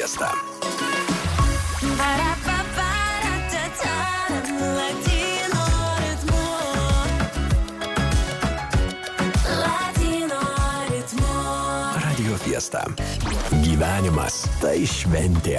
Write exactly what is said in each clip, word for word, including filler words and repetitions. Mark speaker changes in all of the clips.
Speaker 1: Fiesta. Radio Fiesta. Gyvenimas tai šventė.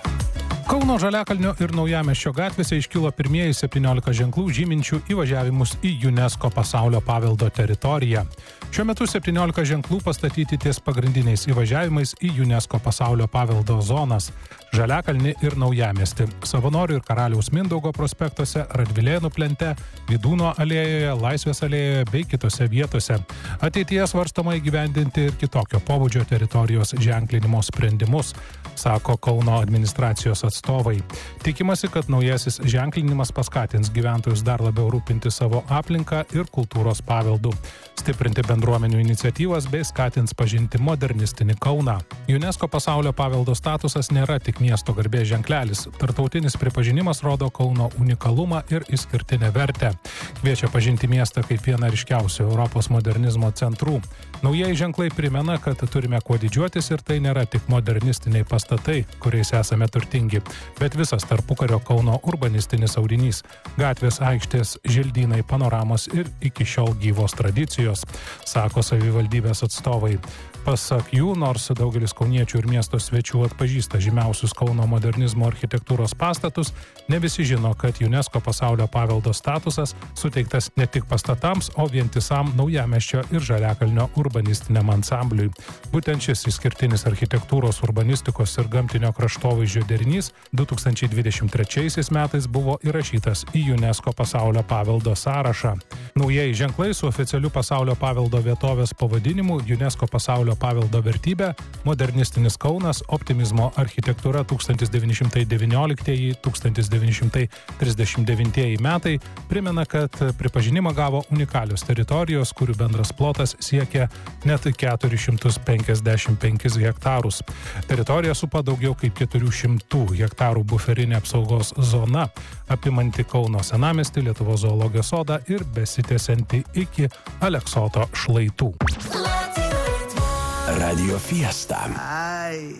Speaker 2: Kauno Žaliakalnio ir Naujamiesčio gatvėse iškilo pirmieji septyniolika ženklų žyminčių įvažiavimus į UNESCO pasaulio paveldo teritoriją. Šiuo metu septyniolika ženklų pastatyti ties pagrindiniais įvažiavimais į UNESCO pasaulio paveldo zonas – Žaliakalnį ir Naujamiestį, Savanorių ir Karaliaus Mindaugo prospektuose, Radvilėnų plente, Vydūno alėjoje, Laisvės alėjoje bei kitose vietose. Ateityje svarstoma įgyvendinti ir kitokio pobūdžio teritorijos ženklinimo sprendimus, sako Kauno administracijos atstovai. Tikimasi, kad naujasis ženklinimas paskatins gyventojus dar labiau rūpinti savo aplinką ir kultūros paveldu, stiprinti bendruomenių iniciatyvas bei skatins pažinti modernistinį Kauną. UNESCO pasaulio paveldo statusas nėra tik miesto garbės ženklelis. Tartautinis pripažinimas rodo Kauno unikalumą ir išskirtinę vertę. Kviečia pažinti miestą kaip vieną ryškiausių Europos modernizmo centrų. Naujieji ženklai primena, kad turime kuo didžiuotis ir tai nėra tik modernistiniai pastatai, kuriais esame turtingi, bet visas tarpukario Kauno urbanistinis audinys – gatvės, aikštės, želdynai, panoramos ir iki šiol gyvos tradicijos, sako savivaldybės atstovai. Pasak jų, nors daugelis kauniečių ir miesto svečių atpažįsta žymiausius Kauno modernizmo architektūros pastatus, ne visi žino, kad UNESCO pasaulio paveldo statusas suteiktas ne tik pastatams, o vientisam Naujamiesčio ir Žaliakalnio urbanistiniam ansambliui. Būtent šis išskirtinis architektūros, urbanistikos ir gamtinio kraštovaizdžio derinys du tūkstančiai dvidešimt trečiaisiais metais buvo įrašytas į UNESCO pasaulio paveldo sąrašą. Naujieji ženklai su oficialiu pasaulio paveldo vietovės pavadinimu UNESCO pasaulio paveldo vertybė, modernistinis Kaunas, optimizmo architektūra tūkstantis devyni šimtai devynioliktieji - tūkstantis devyni šimtai trisdešimt devintieji metai primena, kad pripažinimą gavo unikalios teritorijos, kurių bendras plotas siekia net keturis šimtus penkiasdešimt penkis hektarus. Teritorija supa daugiau kaip keturių šimtų hektarų buferinė apsaugos zona, apimanti Kauno senamiestį, Lietuvos zoologijos sodą ir besitęsianti iki Aleksoto šlaitų.
Speaker 1: Radio Fiesta.